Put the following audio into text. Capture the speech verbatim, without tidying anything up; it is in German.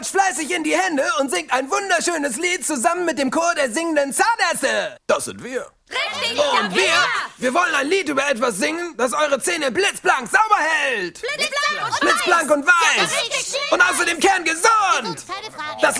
fleißig in die Hände und singt ein wunderschönes Lied zusammen mit dem Chor der singenden Zahnärzte. Das sind wir. Richtig! Und wir, wir wollen ein Lied über etwas singen, das eure Zähne blitzblank sauber hält. Blitzblank und Blitzblank und weiß. Ja, Und außerdem kerngesund. Keine Frage. Das